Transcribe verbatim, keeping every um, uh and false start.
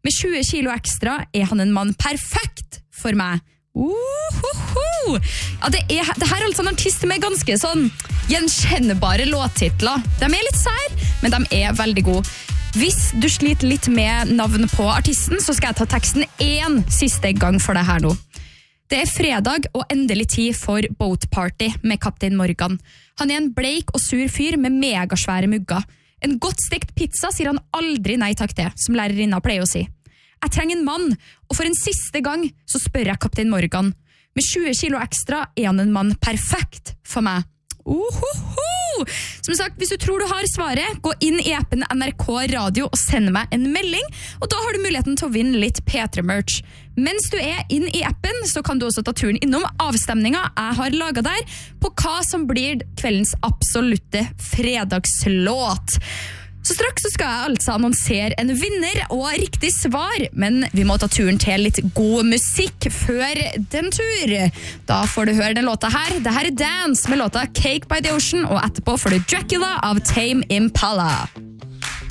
Med tjue kilo ekstra er han en mann perfekt for meg. Uhuhu. Ja, det, er, det her er altså en artist med ganske sånn gjenkjennbare låttitler. De er litt sær, men de er veldig gode. Hvis du sliter litt med navn på artisten, så skal jeg ta teksten en siste gang for deg her nå. Det er fredag og endelig tid for Boat Party med Kaptein Morgan. Han er en bleik og sur fyr med megasvære mugger. En godt stekt pizza sier han aldri nei takk til, som lærerinna pleier å si. Jeg trenger en mann, og for en siste gang så spør jeg Kaptein Morgan. Med tjue kilo ekstra er han en mann perfekt for meg. Uhuhu! Som sagt, hvis du tror du har svaret, gå inn i appen N R K Radio og send meg en melding, og da har du muligheten til å vinne litt P tre-merch. Mens du er inn i appen, så kan du også ta turen innom avstemninga jeg har laget der, på hva som blir kveldens absolutte fredagslåt. Så straks så skal jeg altså annonsere en vinner og riktig svar, men vi må ta turen til litt god musikk før den tur. Da får du høre den låta her. Det her er Dance med låta Cake by the Ocean, og etterpå får du Dracula av Tame Impala.